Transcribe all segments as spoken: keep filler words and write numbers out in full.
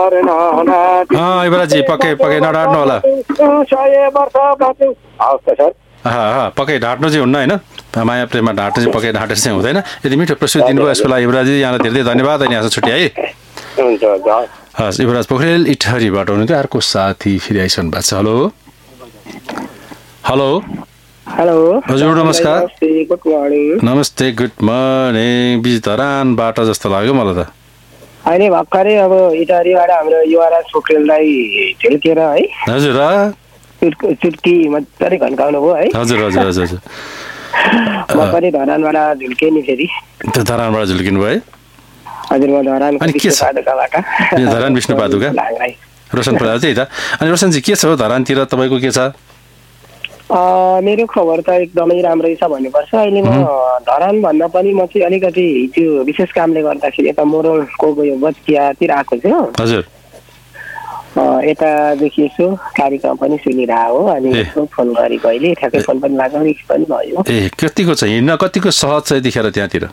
गरेन युवराजी पक्कै पक्कै नढाट्नु होला सय वर्ष बाँच्नु हवस् त सर पक्कै ढाँट्नु चाहिँ हुन्न होइन माया प्रेममा ढाँट्नु चाहिँ पक्कै ढाँटेर चाहिँ हुँदैन यदि मिठो प्रस्तुति दिनुभयो यसको लागि युवराजी यहाँलाई धेरै धेरै धन्यवाद अनि यहाँ छुट्टी है हुन्छ हस् युवराज पोखरेल इटहरीबाट हुनुहुन्थ्यो अर्को साथी फेरि आइसक्नु भएको छ हेलो हेलो हेलो हजुर नमस्कार गुड मर्निङ नमस्ते गुड मर्निङ बिच धरानबाट जस्तो लाग्यो मलाई त अहिले भर्खरै अब इटहरीबाट हाम्रो युवराज पोखरेललाई झिल्केर है हजुर चुट्की मजाले घन्काउनु भयो है हजुर हजुर हजुर हजुर म पनि धरानबाट झुल्केँ नि फेरि त्यो धरानबाट झुल्किनु भयो हजुर म धरान अनि के छ धरान विष्णु पादुका रोशन प्रधान त्यही त अनि रोशनजी के छ हो धरानतिर तपाईँको के छ मेरो खबर त एकदमै राम्रै छ भन्नुपर्छ अहिले म धरान भन्दा पनि म चाहिँ अलिकति त्यो विशेष कामले गर्दाखेरि यता मोरङको यो बच्चियातिर आएको छु हजुर यतादेखि यसो कार्यक्रम पनि सुनिरहेको हो अनि यसो फोन गरेको अहिले ठ्याक्कै फोन पनि लाग्यो रिक्स पनि भयो ए कतिको छ हिँड्न कतिको सहज छ यतिखेर त्यहाँतिर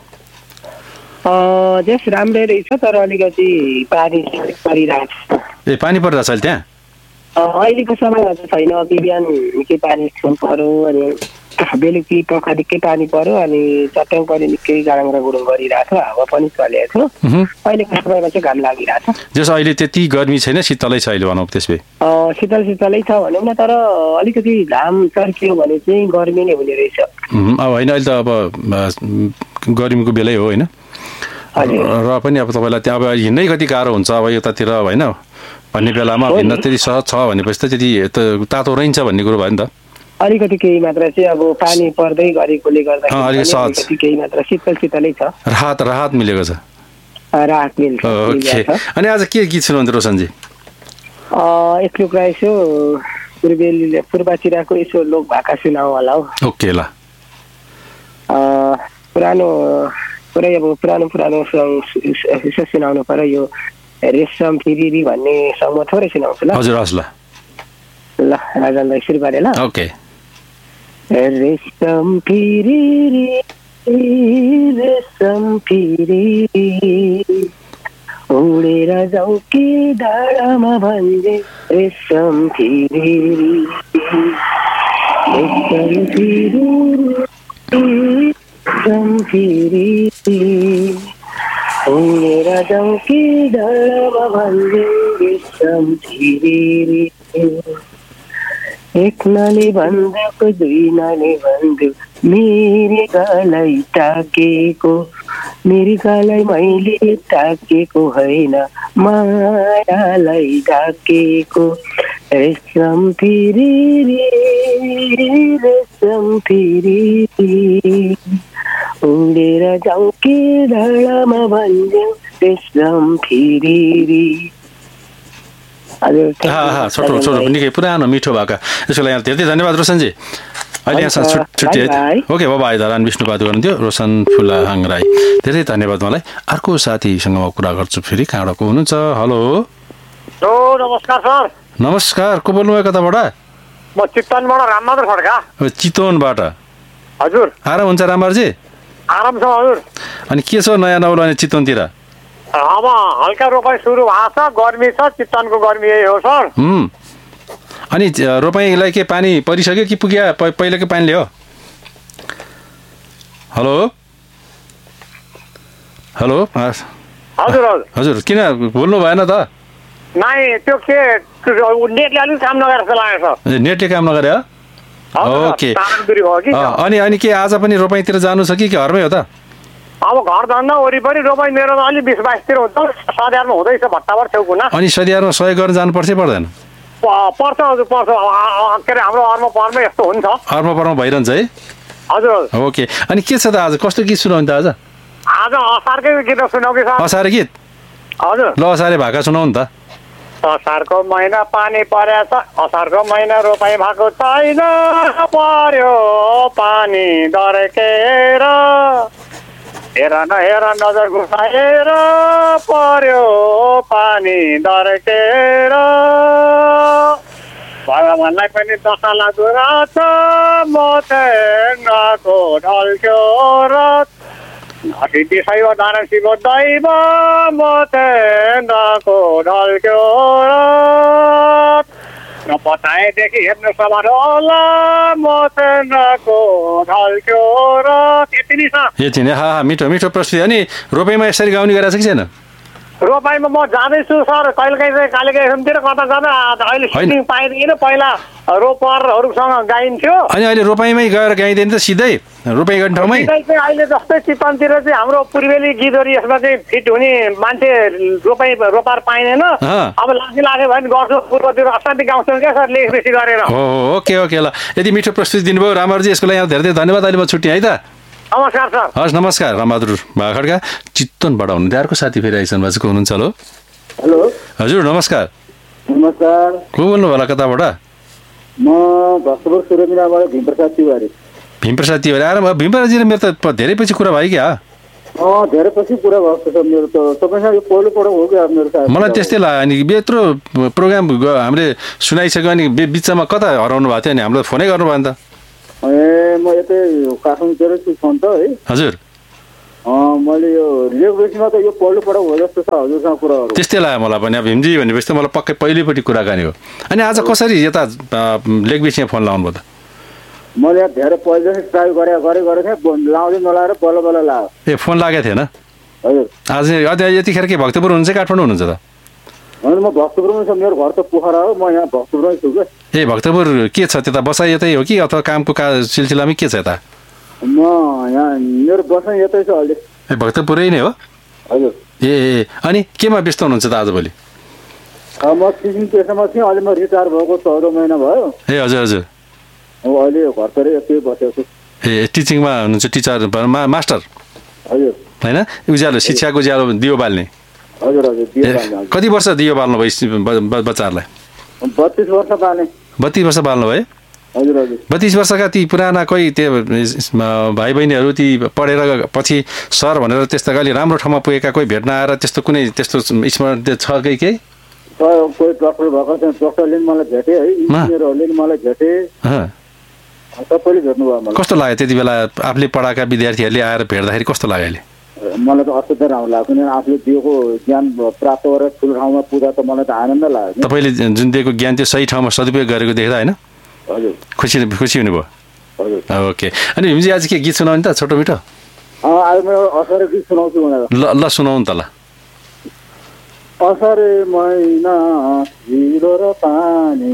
जस राम्रै रहेछ तर अलिकति पानी परिरहेको छ ए पानी परिरहेछ अहिले त्यहाँ अहिलेको समयमा चाहिँ छैन अघि बिहान निकै पानी छुन पर्यो अनि बेलुकी पखा निकै पानी पर्यो अनि चट्याङ पनि निकै गाडाङ्ग्रा गुडुङ गरिरहेको थियो हावा पनि चलेको थियो अहिलेको समयमा चाहिँ घाम लागिरहेको छ जस अहिले त्यति गर्मी छैन शीतलै छ अहिले भनौँ त्यसै शीतल शीतलै छ भनौँ न तर अलिकति घाम चर्कियो भने चाहिँ गर्मी नै हुने रहेछ अब होइन अहिले त अब गर्मीको बेलै हो होइन र पनि अब तपाईँलाई त्यहाँ अब हिँड्नै कति गाह्रो हुन्छ अब यतातिर होइन भन्ने बेलामा हिँड्न त्यति सहज छ भनेपछि त त्यति तातो रहन्छ भन्ने कुरो भयो नि त अलिकति केही मात्रा चाहिँ अब पानी पर्दै गरेकोले गर्दाखेरि केही मात्रा शीतल शीतलै छ राहत राहत मिलेको छ राहत मिल्छ ओके अनि आज के गीत सुनाउँदै रोशनजी एक टुक्रा यसो पूर्वेली पूर्वातिरको यसो लोक भाका सुनाऊ होला हो ओके ल पुरानो पुरै अब पुरानो पुरानो यसो सुनाउनु पर्यो यो रेशम फिरिरी भन्ने सङ्ग म थोरै सुनाउँछु ल हजुर हस् ल ल राजनलाई सुरु गरे ल ओके रेशम फिरिरी रेशम फिरिरी उडेर जाऊ कि डाँडामा भन्जे रेशम फिरिरी रेशम फिरिरी रेशम फिरिरी उडेर जाऊ कि डाँडामा भन्जे रेशम फिरिरी एक नाले भन्दाको दुई नाले भन्दै मेरी गालाई ताकेको मेरी गालाई मैले ताकेको होइन मायालाई ढाकेको रेशम फिरिरी रेशम फिरिरी उडेर जाऊ कि डाँडामा भन्ज्यौ रेशम फिरिरी छोटो छोटो निकै पुरानो मिठो भएका यसको लागि धेरै धन्यवाद रोशनजी अहिले यहाँ छुट्टी ओके बाबा धरान विष्णु पादु गर्नुहुन्थ्यो रोशन फुलाहाङ राई धेरै धन्यवाद मलाई अर्को साथीसँग म कुरा गर्छु फेरि कहाँबाट को हुनुहुन्छ हेलो नमस्कार सर नमस्कार को बोल्नुभयो कताबाट म चितवनबाट रामबहादुर खड्का चितवनबाट हजुर आराम हुन्छ रामबहादुरजी आराम छ हजुर अनि के छ नयाँ नौलो अनि चितवनतिर अब हल्का रोपाइ सुरु भएको छ गर्मी छ चितवनको गर्मी यही हो सर अनि रोपाइँलाई के पानी परिसक्यो कि पुग्यो पहिलाकै पानीले हो हेलो हेलो हजुर हजुर हजुर किन बोल्नु भएन त नाइ त्यो के नेटले अलिक काम नगरेर जस्तो लागेको छ नेटले काम नगरे ओके अनि अनि के आज पनि रोपाइँतिर जानु छ कि घरमै हो त अब घर धन्दा वरिपरि रोपाइ मेरो त अलिक बिस बाइसतिर हुन्छ सदियारमा हुँदैछ भट्टाभर छेउ कुना अनि सदियारमा सहयोग गर्न जानुपर्छ पर्दैन पर्छ हजुर पर्छ के अरे हाम्रो अर्म पर्म यस्तो हुन्छ अर्म पर्म भइरहन्छ है हजुर ओके अनि के छ त आज कस्तो गीत सुनाउनु त आज आज असारकै गीत सुनाउ कि सर असारे गीत हजुर ल असारे भाका सुनाउ नि त असारको महिना पानी परेछ असारको महिना रोपाइ भएको छैन पर्यो पानी दर्केर हेर न हेर नजर घुमाएर पर्यो पानी दर्केर भगवानलाई पनि दशा लाग्दो रहेछ म गएको ढल्क्यो र अतिथि शैव दान शिव दैव मतेन्द्रको ढल्क्यो र पताएदेखि हेर्नु सवार होला मतेन्द्रको ढल्क्यो र त्यति नै छ। यति नै, हा मिठो मिठो प्रस्तुति। अनि रोपाइँमा यसरी गाउने गरेको छ कि छैन? रोपाइँमा म जाँदैछु सर, कहिलेकाहीँ चाहिँ कालिका एफएमतिर कता जाँदा अहिले सिटिङ पाइँदैन। पहिला रोपरहरूसँग गाइन्थ्यो, अनि अहिले रोपाइँमै गएर गाइँदैन त सिधै रोपाइँ गर्ने ठाउँमै? अहिले जस्तै चितवनतिर चाहिँ हाम्रो पूर्वेली गीतहरू यसमा चाहिँ फिट हुने मान्छे रोपाइँ रोपार पाइँदैन। अब लासी लाग्यो भने गर्छु, पूर्वतिर असाध्यै गाउँछौँ क्या सर, लेख बेसी गरेर। हो ओके ओके ल, यति मिठो प्रस्तुति दिनुभयो रामबहादुरजी, यसको लागि धेरै धेरै धन्यवाद। अहिले म छुट्टी है त। नमस्कार सर। हस् नमस्कार। रामबहादुर खड्का चितवनबाट हुनुहुन्थ्यो। अर्को साथी फेरि आइसक्नु भएको हुनुहुन्छ। हेलो हेलो हजुर नमस्कार। नमस्कार। को बोल्नु होला, कताबाट? म भक्तपुर सुरमिनाबाट भीमप्रसाद तिवारी। भीमप्रसाद तिवारी आएर भीमप्रसादजी मेरो त धेरै पछि कुरा भयो क्या? अँ धेरै पछि कुरा भएको छ मेरो त, तपाईँसँग यो पहिलोपटक हो क्या मेरो त? मलाई त्यस्तै लाग्यो। अनि यत्रो प्रोग्राम हामीले सुनाइसक्यो, अनि बिचमा कता हराउनु भएको थियो? अनि हामीलाई फोनै गर्नु भयो नि त? ए म यतै काठमाडौँतिर छु छन् त है। हजुर मैले यो लेख बेसीमा त यो पहिलोपटक हो जस्तो छ हजुरसँग कुराहरू। त्यस्तै लाग्यो मलाई पनि। अब भीमजी भनेपछि त मलाई पक्कै पहिलोपट्टि कुराकानी हो। अनि आज कसरी यता लेख बेसीमा फोन लाउनु भयो त? मैले यहाँ धेरै पहिलेदेखि ट्राई गरे गरे गरेको थिएँ, लाउँदै नलाएर बल्ल बल्ल लाग्यो। ए फोन लागेको थिएन? हजुर। आज यतिखेर के भक्तपुर हुनुहुन्छ काठमाडौँ हुनुहुन्छ त? होइन म भक्तपुरमा छु, मेरो घर त पोखरा हो, म यहाँ भक्तपुरमै छु क्या। ए भक्तपुर के छ त्यता बसाइ यतै हो कि अथवा कामको का सिलसिलामै के छ यता? म यहाँ मेरो बसाइ यतै छ अहिले। ए भक्तपुरै नै हो? हजुर। ए अनि केमा व्यस्त हुनुहुन्छ त आजभोलि? म टिचिङ पेसामा थिएँ, अहिले म रिटायर भएको चौध महिना भयो। ए हजुर हजुर। अब अहिले घरतिरै यतै बसेको छु। ए टिचिङमा हुनुहुन्छ, टिचर मा मास्टर? हजुर। होइन उज्यालो, शिक्षाको उज्यालो दियो बाल्ने? हजुर हजुर। कति वर्ष दियो बाल्नु भयो बच्चाहरूलाई? बत्तिस वर्ष बाल्ने। बत्तिस वर्ष बाल्नु भयो? हजुर हजुर। बत्तिस वर्षका ती पुराना कोही त्यो भाइ बहिनीहरू ती पढेर पछि सर भनेर त्यस्तो अलि राम्रो ठाउँमा पुगेका कोही भेट्न आएर त्यस्तो कुनै त्यस्तो स्मरण छ कि केही? कोही डक्टर भएको छ, डक्टरले पनि मलाई भेटे है, इन्जिनियरहरूले पनि मलाई भेटे, सबैले भेट्नुभयो मलाई। कस्तो लाग्यो त्यति बेला आफूले पढाएका विद्यार्थीहरूले आएर भेट्दाखेरि कस्तो लाग्यो अहिले? मलाई त असाध्यै राम्रो लाग्यो, किनभने आफूले दिएको ज्ञान प्राप्त गरेर ठुलो ठाउँमा पुग्दा त मलाई त आनन्द लाग्यो। तपाईँले जुन दिएको ज्ञान त्यो सही ठाउँमा सदुपयोग गरेको देख्दा होइन? हजुर। खुसी खुसी हुनुभयो? हजुर। ओके। अनि भीमजी आज के गीत सुनाउने त छोटो मिठो? आज मेरो असारे गीत सुनाउँछु भनेर। ल ल सुनाउनु त ल। असारे महिना हिलो र पानी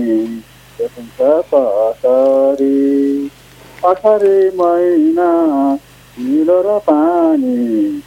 कसरी, असारे महिना हिलो र पानी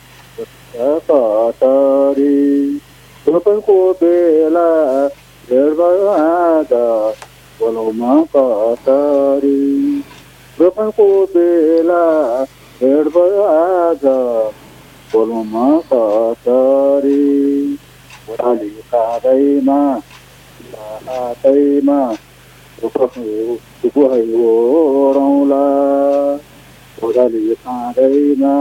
कसरी, रोपनको बेला भेट भयो आज बोलौमा कसरी, रोपनको बेला भेट भयो आज बोलौमा कसरी, ओह्राली खाँदैमा हातैमा टुप्पो है ओढौँला, ओह्राली खाँदैमा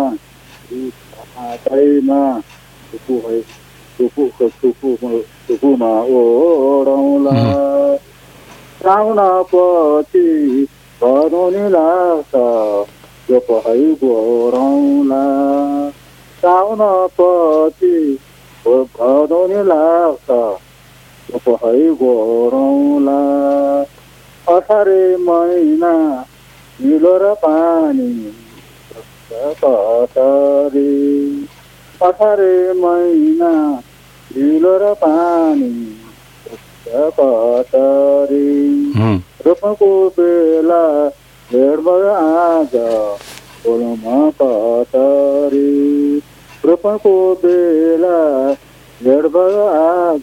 हातैमा टुप्पो है टुप्पो टुप्पोमा ओढौँला, साउन पछि भदौनी लाग्छ यो पहै गोरौँला, साउन पछि भदौनी लाग्छ यो पहै गोरौँला, असारे महिना हिलो र पानी कसरी, असारे महिना हिलो र पानी कसरी, रोपनको बेला भेट भयो आज बोलौमा कसरी, रोपनको बेला भेट भयो आज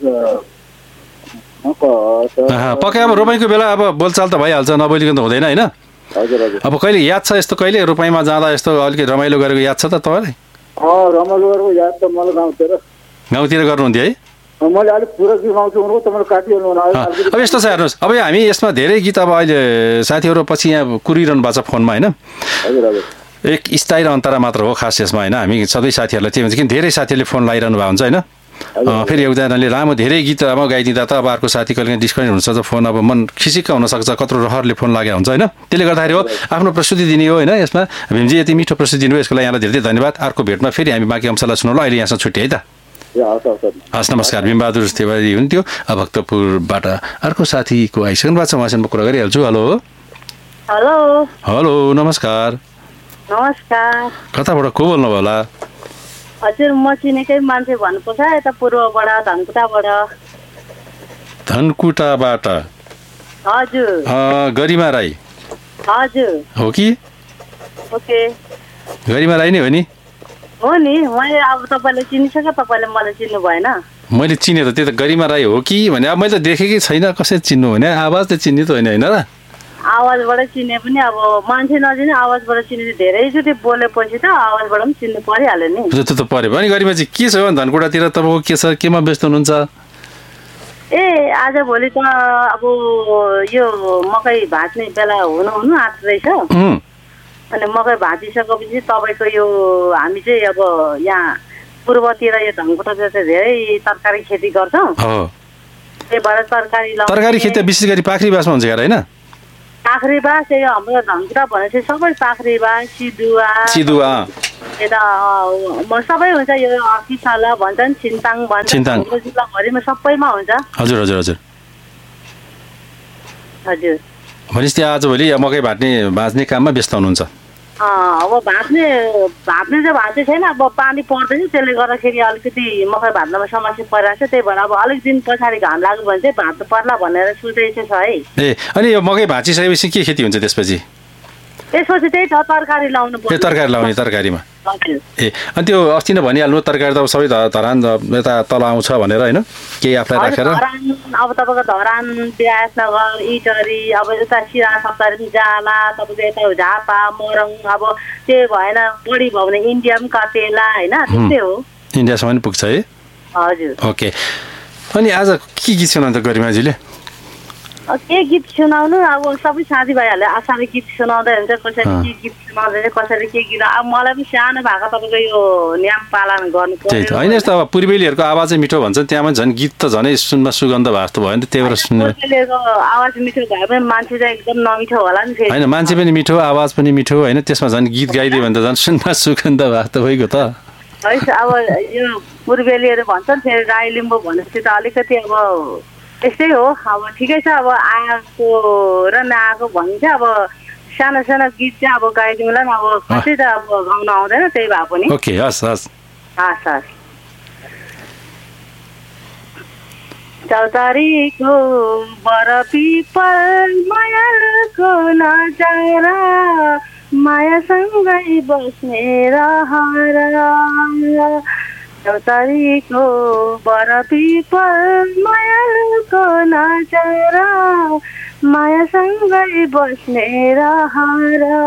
पक्कै। अब रोपाइँको बेला अब बोलचाल त भइहाल्छ, नबोलिकन त हुँदैन होइन? हजुर हजुर। अब कहिले याद छ यस्तो, कहिले रोपाइँमा जाँदा यस्तो अलिकति रमाइलो गरेको याद छ त तपाईँलाई? अँ रमाइलो गरेको याद त मलाई गाउँतिर गाउँतिर गर्नुहुन्थ्यो है? मैले अलिक पुरा गीत गाउँछु भनेको तपाईँले काटिहाल्नु। अब यस्तो छ हेर्नुहोस्, अब हामी यसमा धेरै गीत अब अहिले साथीहरू पछि यहाँ कुरिरहनु भएको छ फोनमा होइन? हजुर हजुर। एक स्थायी र अन्तरा मात्र हो खास यसमा होइन? हामी सबै साथीहरूलाई के भन्छ कि धेरै साथीहरूले फोन लगाइरहनु भएको हुन्छ होइन? फेरि एकजनाले लामो धेरै गीत अब गाइदिँदा त अब अर्को साथी कहिले डिस्कनेक्ट हुनसक्छ फोन अब मन खिसिक्क हुनसक्छ कत्रो रहरले फोन लागेको हुन्छ होइन त्यसले गर्दाखेरि हो आफ्नो प्रस्तुति दिने हो होइन यसमा भीमजी यति मिठो प्रस्तुति दिनुभयो यसको लागि यहाँलाई धेरै धेरै धन्यवाद अर्को भेटमा फेरि हामी बाँकी अंशलाई सुनौँ ल अहिले यहाँसँग छुट्टी है त हस् नमस्कार भीमबहादुर तिवारी हुन्थ्यो भक्तपुरबाट अर्को साथीको आइसक्नु भएको छ उहाँसँग म कुरा गरिहाल्छु हेलो हेलो हेलो नमस्कार नमस्कार कताबाट को बोल्नु भयो होला हजुर म चिनेकै मान्छे भन्नुपर्छ यता पूर्वबाट धनकुटाबाट धनकुटाबाट हजुर गरिमा राई हजुर हो कि ओके गरिमा राई नै हो नि हो नि मैले अब तपाईँले चिनिसक्यो तपाईँले मलाई चिन्नु भएन मैले चिने त त्यो त गरिमा राई हो कि भने अब मैले त देखेकै छैन कसरी चिन्नु भने आवाज त चिन्ने त होइन होइन र आवाजबाट चिने पनि अब मान्छे नचिने आवाजबाट चिने धेरैचोटि बोलेपछि त आवाजबाट पनि चिन्नु परिहाल्यो नि त्यो त पऱ्यो भने गरिमा चाहिँ के छ धनकुटातिर तपाईँको के छ केमा व्यस्त हुनुहुन्छ ए आज भोलि त अब यो मकै भाँच्ने बेला हुनु हुनु आँट्दो रहेछ अनि मकै भाँचिसकेपछि तपाईँको यो हामी चाहिँ अब यहाँ पूर्वतिर यो धनकुटातिर चाहिँ धेरै तरकारी खेती गर्छौँ त्यही भएर तरकारी तरकारी खेती विशेष गरी पाखरी बासमा हुन्छ यार होइन पाखरी बास हाम्रो धनकुटा भनेपछि सबै पाखरी बास सिदुवा सिदुवा यता सबै हुन्छ यो किसाला भन्छन् छिन्ताङ भन्छ जिल्लाभरिमा सबैमा हुन्छ हजुर हजुर हजुर हजुर भनेपछि त्यहाँ आजभोलि मकै भाट्ने भाँच्ने काममा व्यस्त हुनुहुन्छ अब भाँच्ने भाँच्ने चाहिँ भाँच्ने छैन अब पानी पर्दैछ त्यसले गर्दाखेरि अलिकति मकै भाँच्नमा समस्या परिरहेको छ त्यही भएर अब अलिक दिन पछाडि घाम लाग्यो भने चाहिँ भाँच्नु पर्ला भनेर सोचेको छ है ए अनि यो मकै भाँचिसकेपछि के खेती हुन्छ त्यसपछि त्यसपछि त्यही त तरकारी लाउनु पर्छ तरकारी लाउने तरकारीमा ए अनि त्यो अस्ति नै भनिहाल्नु तरकारी त सबै धरान यता तल आउँछ भनेर होइन केही आफूलाई राखेर अब तपाईँको धरान व्यासनगर इटरी अब यता सिरा सप्तरी जाला तपाईँको यता झापा मोरङ अब त्यो भएन बढी भयो भने इन्डिया पनि कटेला होइन त्यस्तै हो इन्डियासम्म पनि पुग्छ है हजुर ओके अनि आज के गीत सुनाउनु त गरिमाजीले के गीत सुनाउनु अब सबै साथीभाइहरूले आशाले गीत सुनाउँदै हुन्छ कसरी के गीत सुनाउँदैन कसरी के गीत अब मलाई पनि सानो भएको तपाईँको यो नियम पालन गर्नु पर्छ होइन यस्तो अब पूर्वेलीहरूको आवाज चाहिँ मिठो भन्छ त्यहाँ पनि झन् गीत त झनै सुनमा सुगन्ध भएको भयो नि त त्यही भएर सुन्नु आवाज मिठो भए पनि मान्छे चाहिँ एकदम नमिठो होला नि फेरि होइन मान्छे पनि मिठो आवाज पनि मिठो होइन त्यसमा झन् गीत गाइदियो भने त झन् सुनमा सुगन्ध भएको त भइगयो त है अब यो पूर्वेलीहरू भन्छन् फेरि राई लिम्बू भनेपछि त अलिकति अब यस्तै हो अब ठिकै छ अब आएको र नआएको भनिन्छ अब सानो सानो गीत चाहिँ अब गाइदिउँला नि अब कतै त अब गाउन आउँदैन त्यही भए पनि ओके हस् हस् हस् हस् चौतारीको बर पिपल मायालुको नजारा मायासँगै बस्ने रहरा चौतारीको बर पिपल मायालुको नजारा मायासँगै बस्ने रहरा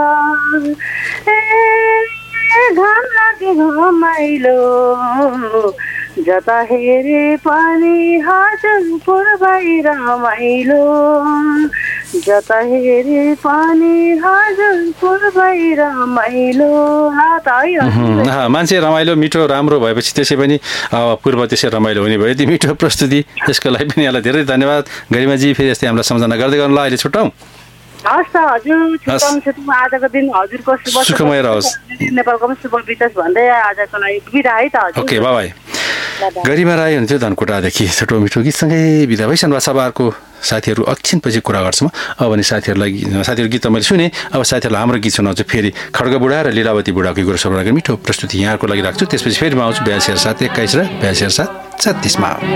ए घाम लागे घमाइलो जता हेरे पनि हजुर पूर्वै रमाइलो जता हेरे पनि हजुर पूर्वै रमाइलो मान्छे रमाइलो मिठो राम्रो भएपछि त्यसै पनि पूर्व त्यसै रमाइलो हुने भयो यति मिठो प्रस्तुति त्यसको लागि पनि यहाँलाई धेरै धन्यवाद गरिमाजी फेरि यस्तै हामीलाई सम्झना गर्दै गर्नु ल अहिले छुट्टाउँ हस् त हजुर छुट्टाउनु छुट्टाउँ आजको दिन हजुरको शुभ सुखमय रहोस् नेपालको पनि शुभ विकास भन्दै आजको लागि बिदा है त हजुर ओके बाई बाई गरिमा राई हुन्थ्यो धनकुटादेखि छोटो मिठो गीतसँगै बिदा भइसक्नु भएको छ अब अर्को साथीहरू एकछिनपछि कुरा गर्छौँ अब भने साथीहरूलाई साथीहरू गीत त मैले सुने अब साथीहरूलाई हाम्रो गीत सुनाउँछु फेरि खड्ग बुढा र लीलावती बुढाको गुरु सबराको मिठो प्रस्तुति यहाँको लागि राख्छु त्यसपछि फेरि म आउँछु बयासी सात एक्काइस र बयासी सात छत्तिसमा